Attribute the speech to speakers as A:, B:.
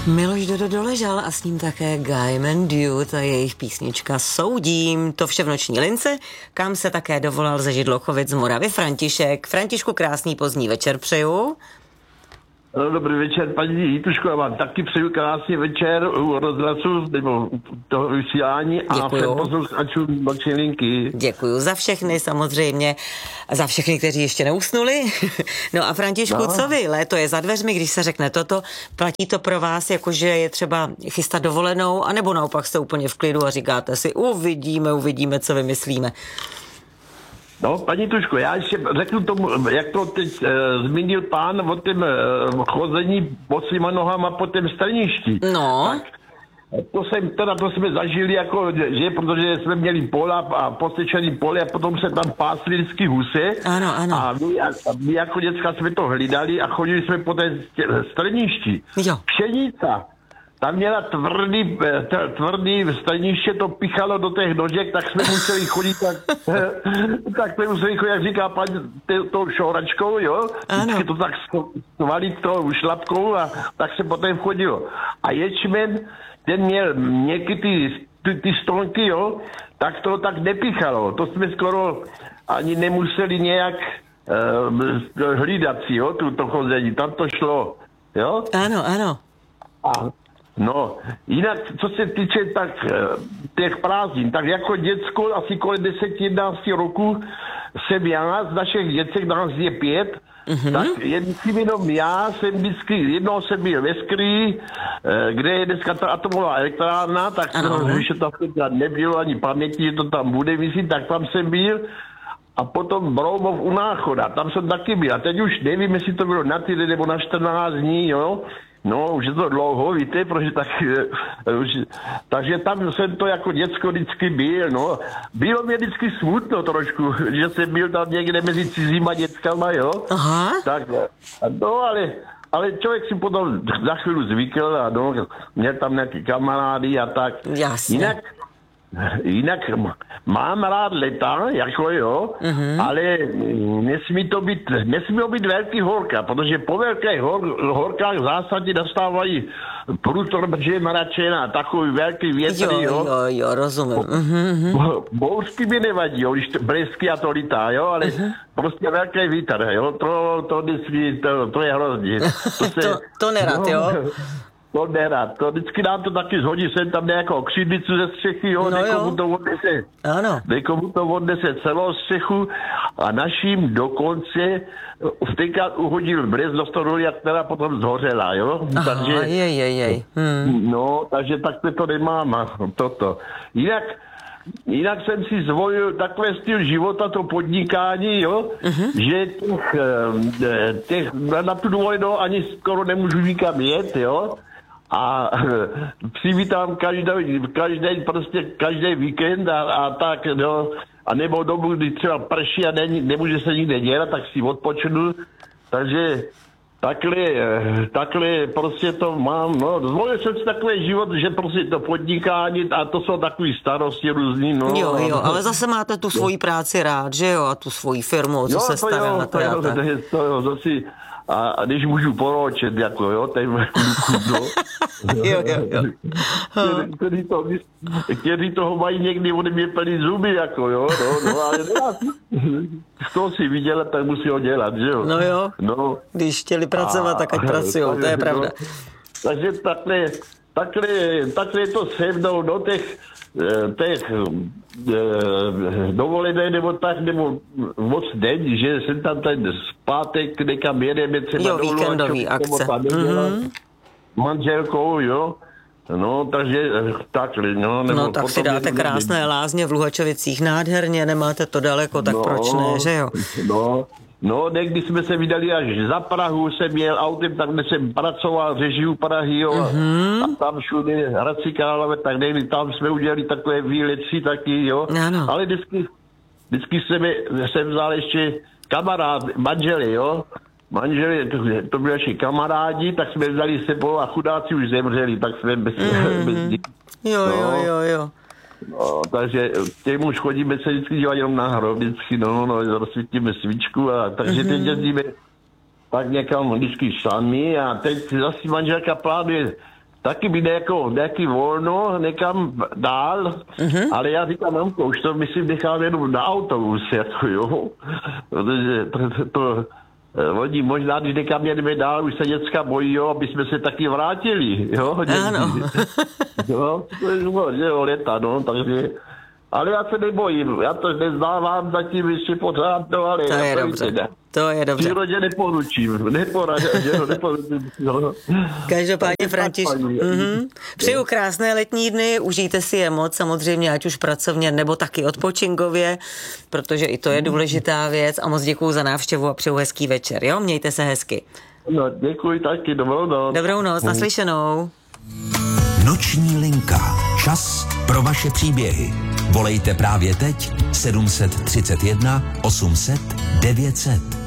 A: Miloš Dodo doležal a s ním také Guy Mandiu, ta jejich písnička Soudím. To vše v noční lince, kam se také dovolal ze Židlochovic z Moravy František. Františku, krásný pozdní večer přeju.
B: No, dobrý večer, paní Jituško, já vám taky přeju krásný večer u rozhlasu, nebo toho vysílání a všem posluchačům noční linky.
A: Děkuju za všechny samozřejmě, za všechny, kteří ještě neusnuli. No a Františku, co vy? Léto je za dveřmi, když se řekne toto, platí to pro vás, jakože je třeba chystat dovolenou, anebo naopak jste úplně v klidu a říkáte si, uvidíme, co vymyslíme.
B: No, paní Tuško, já ještě řeknu tomu, jak to teď zmínil pán o tom chození bosýma nohama po tom strništi.
A: No.
B: Tak, to jsme zažili, jako, že, protože jsme měli pola a posečený pole a potom se tam pásli vždycky husy.
A: Ano.
B: A my jako děcka jsme to hlídali a chodili jsme po té strništi.
A: Jo.
B: Pšenica. Tam měla tvrdý strniště, to pichalo do těch nožek, tak jsme museli chodit jak říká paní, tou šouračkou, jo? Vždycky to tak svalit tou šlapkou a tak se potom chodilo. A ječmen, ten měl někdy ty stonky, jo? Tak to tak nepichalo. To jsme skoro ani nemuseli nějak hlídat si, jo? To chození, tam to šlo, jo?
A: Ano.
B: No, jinak, co se týče tak těch prázdnin, tak jako děcko asi kolem 10-11 roku jsem já, z našich děcek, nás je 5, tak jenom já jsem vždycky, jednou jsem byl ve Skrý, kde je dneska ta atomová elektrárna, tak že to nebylo ani paměti, že to tam bude visit, tak tam jsem byl. A potom Broumov u Náchoda, tam jsem taky byl. A teď už nevím, jestli to bylo na týden nebo na 14 dní, jo. No, už je to dlouho, víte, protože takže tam jsem to jako děcko vždycky byl, no. Bylo mě vždycky smutno trošku, že jsem byl tam někde mezi cizíma dětskama, jo. Aha. Tak, no, ale člověk si potom za chvíli zvykl a no, měl tam nějaký kamarády a tak.
A: Jasně.
B: Jinak mám rád leta, jako jo, ale nesmí to být velký horka, protože po velké horkách v zásadě nastávají průtor, protože je mračená, takový velký větr, jo.
A: Jo, rozumím.
B: Bouřky mi nevadí, jo, když blesky a to lítá, jo, ale prostě velký vítr, jo, to je hrozně.
A: To nerad, jo.
B: To nerad. To vždycky nám to taky zhodí sem tam nějakou křidlicu ze střechy, jo, někomu to odnese celou střechu a naším dokonce vtenkrát uhodil brez do stodoly, která potom zhořela, jo.
A: Aha,
B: takže, No, takže takhle to nemám, toto. Jinak jsem si zvolil takové styl života, to podnikání, jo, že na tu dovolenou ani skoro nemůžu nikam jet, jo. A přivítám každý víkend a tak, no, a nebo dobu, kdy třeba prší a nemůže se nikde dělat, tak si odpočnu, takže takhle prostě to mám, no, zvolil jsem si takový život, že prostě to podnikání a to jsou takový starosti různý, no.
A: Jo, ale zase máte tu svoji práci rád, že jo, a tu svoji firmu, co se staví na to.
B: A když můžu poročet, jako jo, ten
A: jo.
B: Kteří toho mají někdy ode mě plný zuby, jako jo, no, ale to si viděl, tak musí ho dělat, že jo.
A: No jo, když chtěli pracovat, tak ať pracujou, to je pravda.
B: Takže takhle je to se mnou do těch dovolené nebo tak, nebo moc den, že jsem tam ten zpátek někam jedeme třeba
A: do víkendový akce.
B: Manželkou, jo. No, takže takhle, no.
A: No, tak si dáte krásné lázně v Luhačovicích, nádherně, nemáte to daleko, tak proč ne, že jo?
B: No, někdy jsme se vydali až za Prahu, jsem jel autem, tak jsem pracoval, řežiju Prahy, jo, a tam všude Hradci Králové, tak někdy tam jsme udělali takové výlety taky, jo, ale vždycky jsem vzal ještě manželi, jo, to byli naši kamarádi, tak jsme vzali sebou a chudáci už zemřeli, tak jsme bez
A: Jo.
B: No, takže těm už chodíme se vždycky dívat jenom na hrob, vždycky, rozsvítíme svíčku a takže teď jezdíme tak někam vždycky sami a teď zase manželka plánuje taky být jako nějaký volno někam dál, ale já říkám, mamko, už to myslím nechám jenom na autobus, jako jo, protože to oni možná, když někam jedeme dál, už se děcka bojí, jo, aby jsme se taky vrátili, jo.
A: Ano.
B: Jo, to je leta, no, takže... Ale já se nebojím, já to nezdávám zatím ještě pořád, no, ale...
A: To je dobře, to je dobře.
B: Přírodě neporučím, no.
A: Každopádně, Františku, přeju krásné letní dny, užijte si je moc, samozřejmě, ať už pracovně, nebo taky odpočinkově, protože i to je důležitá věc a moc děkuju za návštěvu a přeju hezký večer, jo? Mějte se hezky.
B: No, děkuji taky, dobrou noc.
A: Dobrou noc, naslyšenou.
C: Noční linka. Čas pro vaše příběhy. Volejte právě teď 731 800 900.